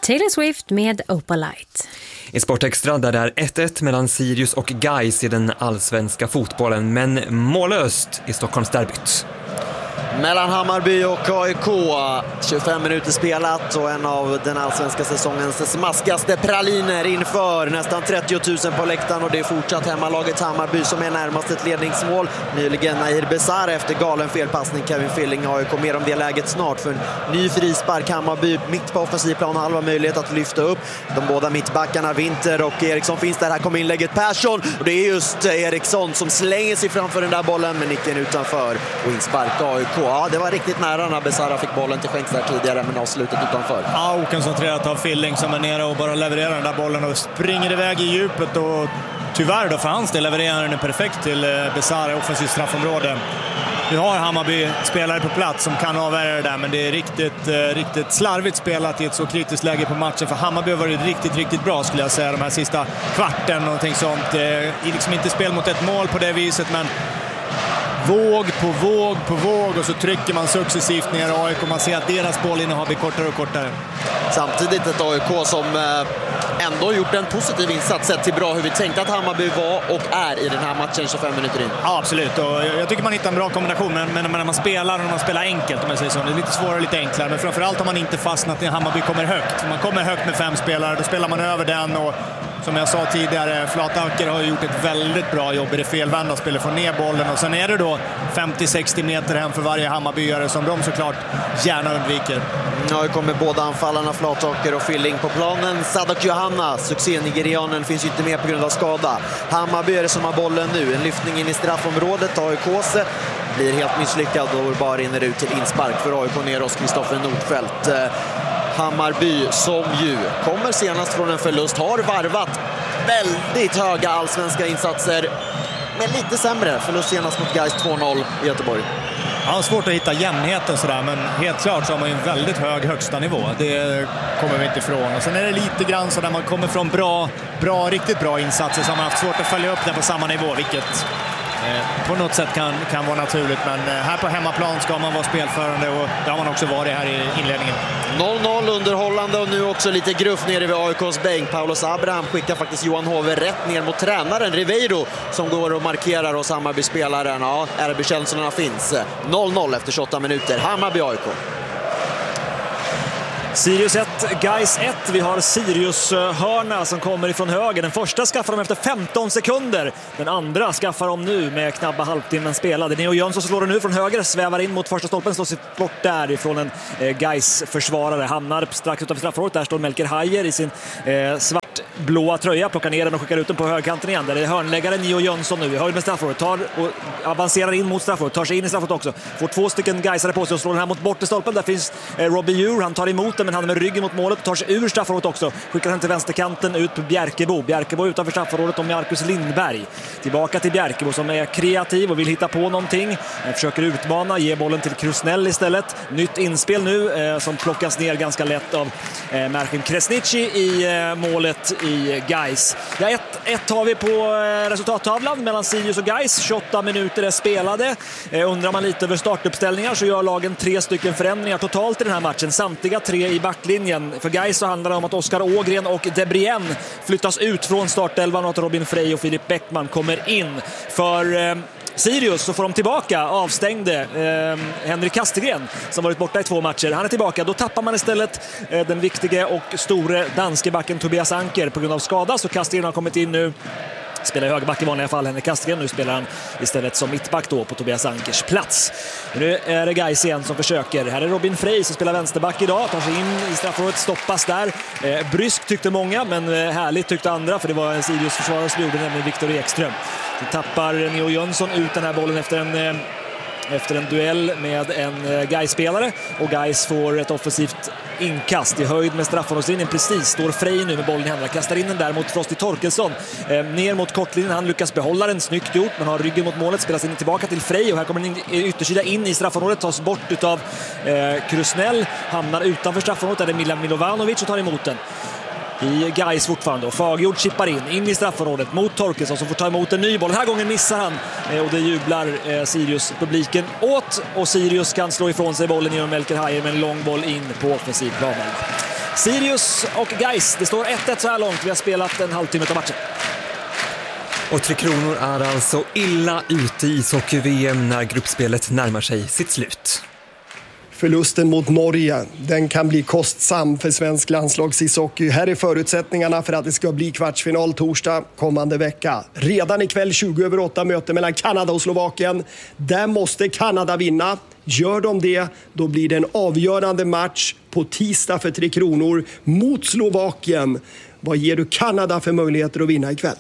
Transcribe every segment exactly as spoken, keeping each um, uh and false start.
Taylor Swift med Opalite. I Sportextra där det är ett ett mellan Sirius och Gais i den allsvenska fotbollen, men mållöst i Stockholmsderbyt. Mellan Hammarby och A I K, tjugofem minuter spelat och en av den allsvenska säsongens smaskigaste praliner inför nästan trettio tusen på läktaren, och det är fortsatt hemmalaget Hammarby som är närmast ett ledningsmål. Nyligen Nahir Besara efter galen felpassning, Kevin Filling. A I K mer om det läget snart, för en ny frispark. Hammarby mitt på offensivplan, halva möjlighet att lyfta upp. De båda mittbackarna Winter och Eriksson finns där. Här kommer inlägget Persson, och det är just Eriksson som slänger sig framför den där bollen, men nicken utanför och inspark A I K. Ja, det var riktigt nära när Besara fick bollen till skänks där tidigare, men avslutet utanför. Ja, okoncentrerat av Filling som är nere och bara levererar den där bollen och springer iväg i djupet, och tyvärr då för hans del levererar den perfekt till Besara i offensivt straffområde. Vi har Hammarby spelare på plats som kan avvärja det där, men det är riktigt, riktigt slarvigt spelat i ett så kritiskt läge på matchen, för Hammarby har varit riktigt, riktigt bra skulle jag säga de här sista kvarten och någonting sånt. Det är liksom inte spel mot ett mål på det viset, men våg på våg på våg, och så trycker man successivt ner A I K. Man ser att deras bollinnehav blir kortare och kortare. Samtidigt ett A I K som ändå gjort en positiv insats sett till bra hur vi tänkte att Hammarby var och är i den här matchen tjugofem minuter in. Ja, absolut. Och jag tycker man hittar en bra kombination, men, men när man spelar och när man spelar enkelt, om jag säger så, det är lite svårare, lite enklare, men framförallt har man inte fastnat när Hammarby kommer högt. Man kommer högt med fem spelare, då spelar man över den, och som jag sa tidigare, Flataker har gjort ett väldigt bra jobb i det felvända spelet, få ner bollen, och sen är det då femtio till sextio meter hem för varje Hammarbyare som de såklart gärna undviker. Ja, det kommer båda anfallarna, Flataker och Filling på planen. Sadak Johanna, succé-nigerianen, finns ju inte med på grund av skada. Hammarby är det som har bollen nu, en lyftning in i straffområdet. A I K's blir helt misslyckad och bara rinner ut till inspark för A I K ner hos Kristoffer Nordfeldt. Hammarby som ju kommer senast från en förlust, har varvat väldigt höga allsvenska insatser, men lite sämre. Förlust senast mot Gais två noll i Göteborg. Ja, svårt att hitta jämnheten sådär, men helt klart så har man ju en väldigt hög högsta nivå. Det kommer vi inte ifrån. Och sen är det lite grann så där man kommer från bra, bra, riktigt bra insatser, så har man haft svårt att följa upp det på samma nivå, vilket eh, på något sätt kan, kan vara naturligt. Men eh, här på hemmaplan ska man vara spelförande, och det har man också varit här i inledningen. noll noll underhållande, och nu också lite gruff nere vid A I K's bänk. Paulos Abraham skickar faktiskt Johan Hove rätt ner mot tränaren Ribeiro som går och markerar hos Hammarby-spelaren. Ja, R B-känslorna finns. noll noll efter tjugoåtta minuter. Hammarby-A I K. Sirius ett, Gais ett. Vi har Sirius hörna som kommer ifrån höger. Den första skaffar de efter femton sekunder. Den andra skaffar de nu med knappa halvtimmen spelad. Neo Jönsson slår den nu från höger, svävar in mot första stolpen, slår sig bort därifrån en eh, Gais-försvarare. Hamnar strax utanför straffområdet. Där står Melker Hajer i sin eh, svart blåa tröja, plockar ner den och skickar ut den på högerkanten igen. Där är hörnläggaren Neo Jönsson nu i höjd med straffområdet, tar och avancerar in mot straffområdet, tar sig in i straffområdet också. Får två stycken Gaisare på sig och slår den här mot bortre stolpen. Där finns eh, Robbie Djur, han tar emot den, men han är med ryggen mot målet, tar sig ur straffområdet också. Skickar den till vänsterkanten ut på Bjärkebo. Bjärkebo utanför straffområdet och Marcus Lindberg. Tillbaka till Bjärkebo som är kreativ och vill hitta på någonting. Han försöker utmana, ge bollen till Krusnell istället. Nytt inspel nu eh, som plockas ner ganska lätt av eh, Merkin Kresnici i eh, målet i Gais. Ja, ett ett har vi på eh, resultattavlan mellan Sirius och Gais. tjugoåtta minuter är spelade. Eh, undrar man lite över startuppställningar så gör lagen tre stycken förändringar totalt i den här matchen. Samtliga tre i backlinjen. För Gais så handlar det om att Oskar Ågren och Debrien flyttas ut från startelvan och att Robin Frey och Filip Bäckman kommer in. För eh, Sirius så får de tillbaka avstängde eh, Henrik Kastegren som varit borta i två matcher. Han är tillbaka. Då tappar man istället eh, den viktiga och store danske backen Tobias Anker på grund av skada. Så Kastegren har kommit in nu. Spelar i högerback i vanliga fall, Henrik Kastegren. Nu spelar han istället som mittback då på Tobias Ankers plats. Nu är det Gais igen som försöker. Här är Robin Frey som spelar vänsterback idag. Tar sig in i straffområdet, stoppas där. Eh, bryskt tyckte många, men eh, härligt tyckte andra. För det var en Sirius försvarare som gjorde, nämligen Viktor Ekström. Så tappar Neo Jönsson ut den här bollen efter en... Eh, efter en duell med en Gais-spelare, och Gais får ett offensivt inkast i höjd med straffområdeslinjen. Precis står Frey nu med bollen i händerna, kastar in den där mot Frosty Torkelsson eh, ner mot kortlinjen. Han lyckas behålla den, snyggt gjort, men har ryggen mot målet, spelas in tillbaka till Frey, och här kommer den yttersida in i straffområdet, tas bort utav eh, Krusnell, hamnar utanför straffområdet där det är Milan Milovanovic och tar emot den. I Gais fortfarande, och Fagerjord chippar in in i straffområdet mot Torkelsson som får ta emot en ny boll. Den här gången missar han eh, och det jublar eh, Sirius-publiken åt, och Sirius kan slå ifrån sig bollen genom Melker Hajer med en lång boll in på offensivplanen. Sirius och Gais, det står ett ett så här långt. Vi har spelat en halvtimme av matchen. Och Tre Kronor är alltså illa ute i ishockey-V M när gruppspelet närmar sig sitt slut. Förlusten mot Norge, den kan bli kostsam för svensk landslagsishockey. Här är förutsättningarna för att det ska bli kvartsfinal torsdag kommande vecka. Redan ikväll tjugo över åtta möte mellan Kanada och Slovakien. Där måste Kanada vinna. Gör de det, då blir det en avgörande match på tisdag för Tre Kronor mot Slovakien. Vad ger du Kanada för möjligheter att vinna ikväll?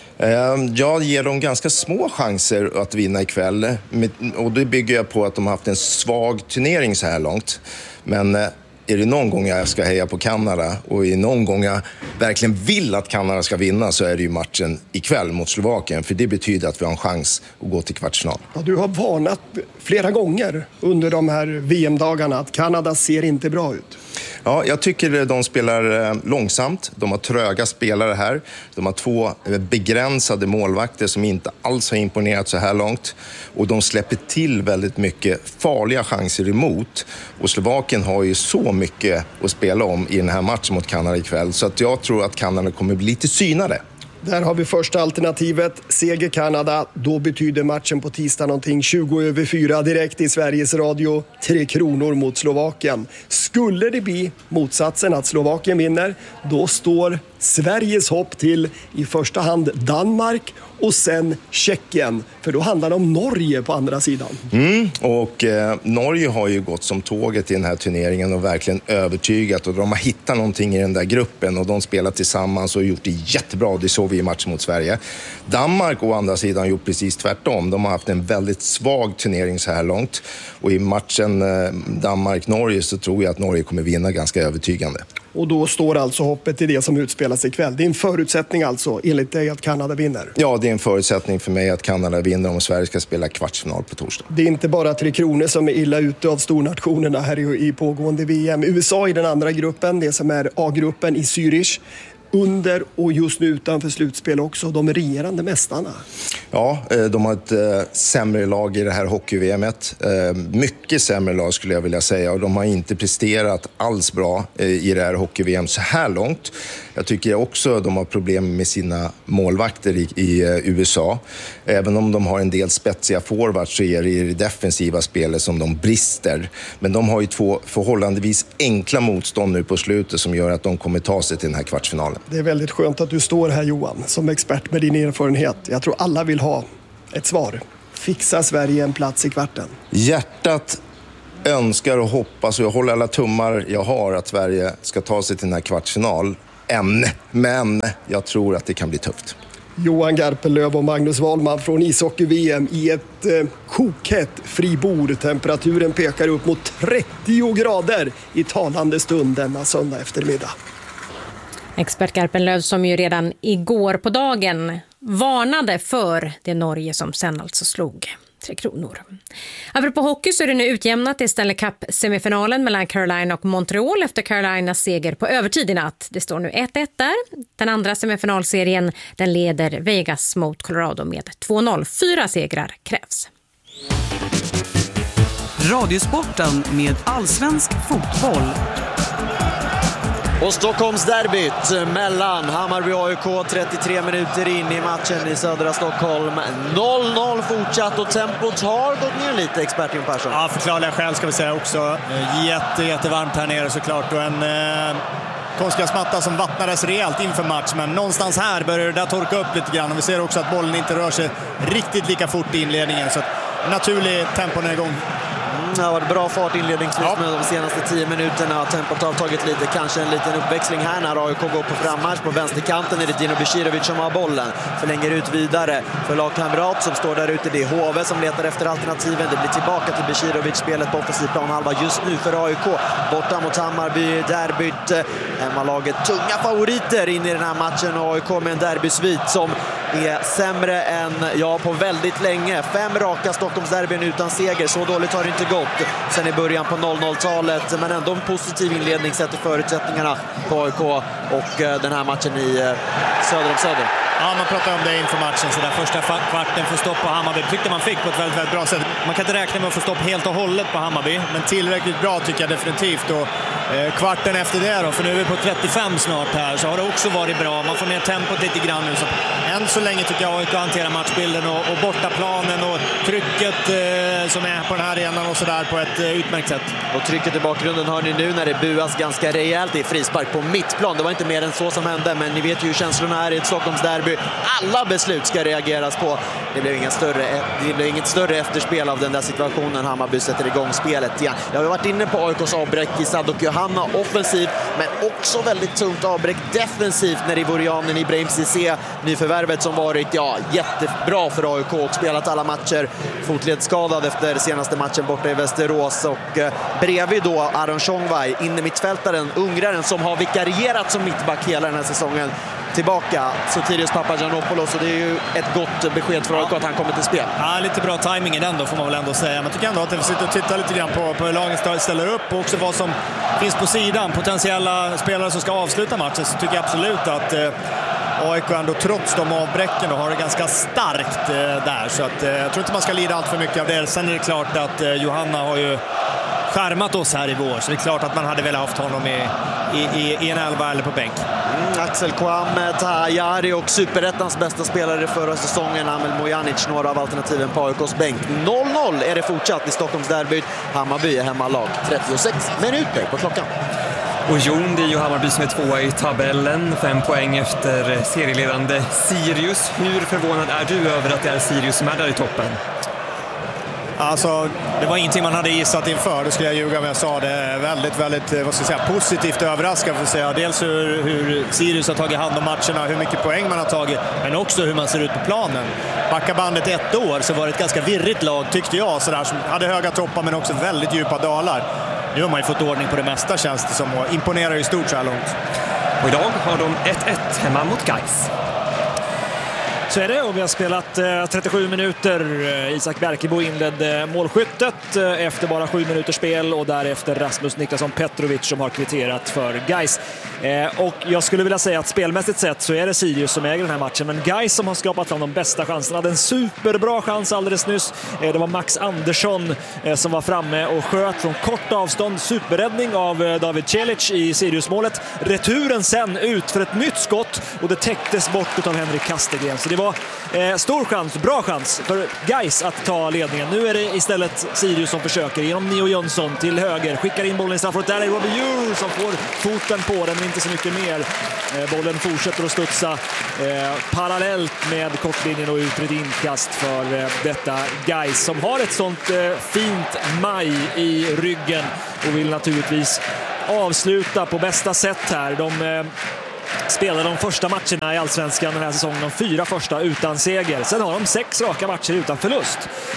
Jag ger dem ganska små chanser att vinna ikväll. Och det bygger jag på att de har haft en svag turnering så här långt. Men är det någon gång jag ska heja på Kanada och är någon gång jag verkligen vill att Kanada ska vinna, så är det ju matchen ikväll mot Slovakien. För det betyder att vi har en chans att gå till kvartsfinal. Ja, du har varnat flera gånger under de här V M-dagarna att Kanada ser inte bra ut. Ja, jag tycker de spelar långsamt. De har tröga spelare här. De har två begränsade målvakter som inte alls har imponerat så här långt. Och de släpper till väldigt mycket farliga chanser emot. Och Slovakien har ju så mycket att spela om i den här matchen mot Kanada ikväll. Så att jag tror att Kanada kommer bli lite synade. Där har vi första alternativet, seger Kanada. Då betyder matchen på tisdag någonting. tjugo över fyra direkt i Sveriges Radio. Tre Kronor mot Slovakien. Skulle det bli motsatsen att Slovakien vinner, då står Sveriges hopp till i första hand Danmark och sen Tjeckien. För då handlar det om Norge på andra sidan. Mm, och eh, Norge har ju gått som tåget i den här turneringen och verkligen övertygat. Och de har hittat någonting i den där gruppen och de spelar tillsammans och gjort det jättebra. Det såg vi i matchen mot Sverige. Danmark å andra sidan har gjort precis tvärtom. De har haft en väldigt svag turnering så här långt. Och i matchen eh, Danmark-Norge så tror jag att Norge kommer vinna ganska övertygande. Och då står alltså hoppet i det som utspelas ikväll. Det är en förutsättning alltså, enligt dig, att Kanada vinner. Ja, det är en förutsättning för mig att Kanada vinner om Sverige ska spela kvartsfinal på torsdag. Det är inte bara Tre Kronor som är illa ute av stornationerna här i, i pågående V M. U S A i den andra gruppen, det som är A-gruppen i Zürich. Under och just nu utanför slutspel också, de regerande mästarna. Ja, de har ett äh, sämre lag i det här hockey-V M-et. Äh, mycket sämre lag skulle jag vilja säga. Och de har inte presterat alls bra äh, i det här hockey-V M så här långt. Jag tycker också att de har problem med sina målvakter i, i uh, U S A. Även om de har en del spetsiga forwards så är det i det defensiva spelet som de brister. Men de har ju två förhållandevis enkla motstånd nu på slutet som gör att de kommer ta sig till den här kvartsfinalen. Det är väldigt skönt att du står här, Johan, som expert med din erfarenhet. Jag tror alla vill ha ett svar. Fixa Sverige en plats i kvarten? Hjärtat önskar och hoppas, och jag håller alla tummar jag har, att Sverige ska ta sig till den här kvartsfinal. Än, men jag tror att det kan bli tufft. Johan Garpenlöv och Magnus Wahlman från ishockey-V M i ett eh, kokhett Fribourg. Temperaturen pekar upp mot trettio grader i talande stund denna söndag eftermiddag. Expert Garpenlöv som ju redan igår på dagen varnade för det Norge som sen alltså slog Tre Kronor. Apropå hockey så är det nu utjämnat i Stanley Cup-semifinalen mellan Carolina och Montreal efter Carolinas seger på övertid i natt. Det står nu ett ett där. Den andra semifinalserien den leder Vegas mot Colorado med två noll. Fyra segrar krävs. Radiosporten med allsvensk fotboll. Och Stockholmsderbyt mellan Hammarby och A I K, trettiotre minuter in i matchen i södra Stockholm. noll noll fortsatt och tempot har gått ner lite, expert Jon Persson. Ja, förklarliga skäl ska vi säga också. Jätte, jättevarmt här nere såklart. Och en eh, konstgräsmatta som vattnades rejält inför match. Men någonstans här börjar det där torka upp lite grann. Och vi ser också att bollen inte rör sig riktigt lika fort i inledningen. Så att naturlig tempon är igång. Det har varit bra fart inledningsvis ja. med de senaste tio minuterna. Tempot har tagit lite, kanske en liten uppväxling här när A I K går på frammarsch. På vänsterkanten är det Dino Besirovic som har bollen. Förlänger ut vidare för lagkamrat som står där ute. Det är H V som letar efter alternativen. Det blir tillbaka till Besirovic, spelet på offensiv planhalva just nu för A I K. Borta mot Hammarby, derbyt. Hemmalaget tunga favoriter in i den här matchen. A I K med en derbysvit som är sämre än ja, på väldigt länge. Fem raka Stockholmsderbyn utan seger. Så dåligt har det inte gått sen i början på noll noll-talet. Men ändå en positiv inledning sett till förutsättningarna på A I K och den här matchen i söder om söder. Ja, man pratar om det inför matchen. Så där första kvarten för stopp på Hammarby tyckte man fick på ett väldigt, väldigt bra sätt. Man kan inte räkna med att få stopp helt och hållet på Hammarby, men tillräckligt bra tycker jag definitivt. Och Eh, kvarten efter det då, för nu är vi på trettiofem snart här, så har det också varit bra. Man får ner tempot lite grann nu. Så än så länge tycker jag att hantera matchbilden och, och bortaplanen och trycket eh, som är på den här arenan och sådär på ett eh, utmärkt sätt. Och trycket i bakgrunden hör ni nu när det buas ganska rejält i frispark på mittplan. Det var inte mer än så som hände, men ni vet ju hur känslorna är i ett Stockholmsderby. Alla beslut ska reageras på. Det blev, inga större, det blev inget större efterspel av den där situationen. Hammarby sätter igång spelet igen. Jag har varit inne på A I K:s avbräck i Sadok Johanna offensivt, men också väldigt tungt avbräck defensivt när Ivorianen Ibrahim Cissé, nyförvärvet som varit ja, jättebra för A I K och spelat alla matcher, fotledsskadad efter senaste matchen borta i Västerås. Och eh, bredvid då Aron Tjongvaj, inne mittfältaren, ungraren som har vikarierat som mittback hela den här säsongen, tillbaka Sotirios Papagiannopoulos, och det är ju ett gott besked för A I K att han kommer till spel. Ja, lite bra timing i den då får man väl ändå säga. Man tycker ändå att vi sitter och tittar lite grann på, på hur lagen ställer upp och också vad som finns på sidan, potentiella spelare som ska avsluta matchen, så tycker jag absolut att eh, A I K ändå trots de avbräcken då har det ganska starkt eh, där, så att, eh, jag tror inte man ska lida allt för mycket av det. Sen är det klart att eh, Johanna har ju skärmat oss här i vår, så det är klart att man hade velat haft honom i, i, i, i en elva eller på bänk. Mm, Axel Kouame, Tahayari och Superettans bästa spelare förra säsongen, Amel Mojanic, några av alternativen på A I K:s bänk. noll noll är det fortsatt i Stockholmsderbyt. Hammarby är hemmalag. trettiosex minuter på klockan. Och Jon, det är ju Hammarby som är tvåa i tabellen, fem poäng efter serieledande Sirius. Hur förvånad är du över att det är Sirius som är där i toppen? Alltså, det var ingenting man hade gissat inför, då skulle jag ljuga om jag sa det. Väldigt, väldigt, vad ska jag säga, positivt överraskad för att säga. Dels hur, hur Sirius har tagit hand om matcherna, hur mycket poäng man har tagit, men också hur man ser ut på planen. Backa bandet ett år så var det ett ganska virrigt lag, tyckte jag, sådär, som hade höga toppar men också väldigt djupa dalar. Nu har man ju fått ordning på det mesta, känns det som, och imponerar ju stort så här långt. Och idag har de ett ett hemma mot Gais. Så är det, och vi har spelat eh, trettiosju minuter. Isak Bjerkebo inledde målskyttet eh, efter bara sju minuters spel, och därefter Rasmus Niklasson Petrovic som har kvitterat för Gais. Eh, och jag skulle vilja säga att spelmässigt sett så är det Sirius som äger den här matchen, men Gais som har skapat fram de bästa chanserna. Hade en superbra chans alldeles nyss. Eh, det var Max Andersson eh, som var framme och sköt från kort avstånd. Superräddning av eh, David Celic i Sirius-målet. Returen sen ut för ett nytt skott, och det täcktes bort av Henrik Kastegren. Så det var eh, stor chans, bra chans för Gais att ta ledningen. Nu är det istället Sirius som försöker genom Neo Jönsson till höger. Skickar in bollen i straffområdet. Där är Robbie Djur som får foten på den, men inte så mycket mer. Eh, bollen fortsätter att studsa eh, parallellt med kortlinjen och ut ett inkast för eh, detta Gais som har ett sånt eh, fint maj i ryggen och vill naturligtvis avsluta på bästa sätt här. De eh, spelade de första matcherna i Allsvenskan den här säsongen, de fyra första utan seger. Sen har de sex raka matcher utan förlust.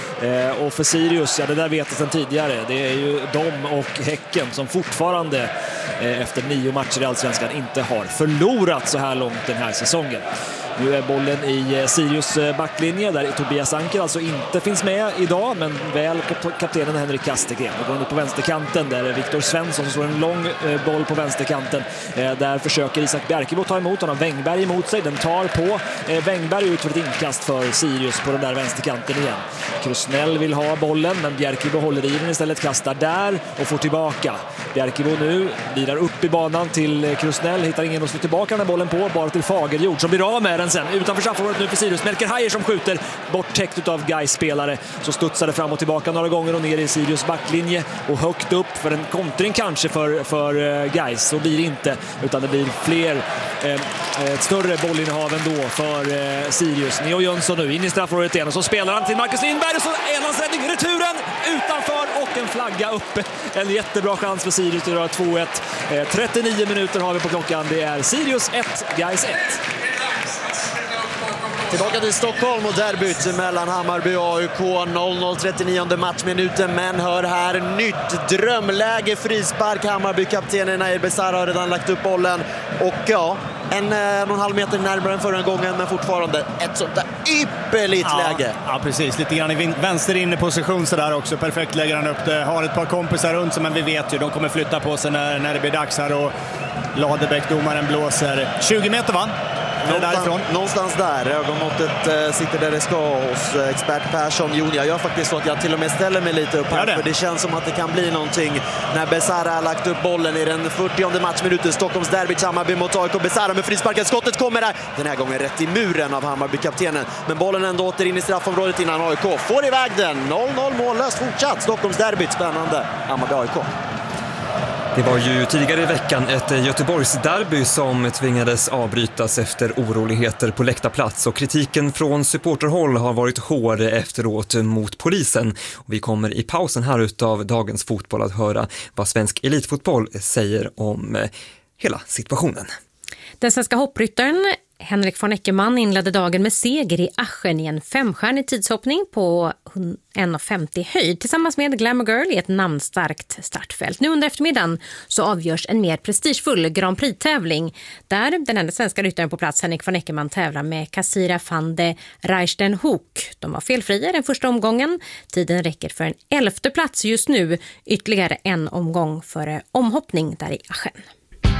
Eh, och för Sirius, ja, det där vet jag sedan tidigare. Det är ju de och Häcken som fortfarande eh, efter nio matcher i Allsvenskan inte har förlorat så här långt den här säsongen. Nu är bollen i Sirius backlinje där Tobias Anker alltså inte finns med idag, men väl kaptenen Henrik Kastegren. Och går nu på vänsterkanten där är Viktor Svensson som slår en lång boll på vänsterkanten. Där försöker Isak Bjerkebo ta emot honom. Wängberg emot sig, den tar på Wängberg ut för ett inkast för Sirius på den där vänsterkanten igen. Krusnell vill ha bollen, men Bjerkebo håller i den istället, kastar där och får tillbaka. Bjerkebo nu vilar upp i banan till Krusnell, hittar ingen att slå tillbaka den här bollen på, bara till Fagerjord som blir av med den sen. Utanför straffområdet nu för Sirius. Melker Hajer som skjuter bort täckt av Gais-spelare. Så studsar det fram och tillbaka några gånger och ner i Sirius backlinje och högt upp för en kontring kanske för, för Gais. Så blir det inte, utan det blir fler eh, ett större bollinnehav ändå för eh, Sirius. Neo Jönsson nu in i straffområdet igen och så spelar han till Marcus Lindberg och så är hans räddning, returen utanför och en flagga uppe. En jättebra chans för Sirius att göra två ett. Eh, trettionio minuter har vi på klockan. Det är Sirius ett, Gais ett. Tillbaka till Stockholm och derbyt mellan Hammarby och A I K. noll noll trettionionde matchminuten, men hör här nytt drömläge, frispark. Hammarby-kaptenen Nair Besara har redan lagt upp bollen och ja, en, en och en halv meter närmare än förra gången, men fortfarande ett sånt där ypperligt ja, läge. Ja, precis. Lite grann i vänster inne position så där också. Perfekt lägger han upp det. Har ett par kompisar runt sig, men vi vet ju, de kommer flytta på sig när, när det blir dags här och Ladebäck, domaren, blåser. tjugo meter va? någonstans, därifrån? någonstans där. Ögonmåttet eh, sitter där det ska hos eh, expert Persson Jon. Jag gör faktiskt så att jag till och med ställer mig lite upp här. Det. För det känns som att det kan bli någonting när Besara har lagt upp bollen i den fyrtionde matchminuten. Stockholms derby, Hammarby mot A I K. Besara med frisparken. Skottet kommer där. Den här gången rätt i muren av Hammarby-kaptenen. Men bollen ändå åter in i straffområdet innan A I K får iväg den. noll noll mållöst fortsatt. Stockholms derby, spännande. Hammarby-A I K. Det var ju tidigare i veckan ett Göteborgsderby som tvingades avbrytas efter oroligheter på läktarplats, och kritiken från supporterhåll har varit hård efteråt mot polisen. Och vi kommer i pausen här utav dagens fotboll att höra vad svensk elitfotboll säger om hela situationen. Den svenska hoppryttaren Henrik von Eckermann inledde dagen med seger i Aschen i en femstjärnig tidshoppning på en komma femtio höjd tillsammans med Glamour Girl i ett namnstarkt startfält. Nu under eftermiddagen så avgörs en mer prestigefull Grand Prix-tävling där den enda svenska ryttaren på plats, Henrik von Eckermann, tävlar med Kassira van de Rijstenhoek. De var felfria den första omgången. Tiden räcker för en elfte plats just nu, ytterligare en omgång före omhoppning där i Aschen.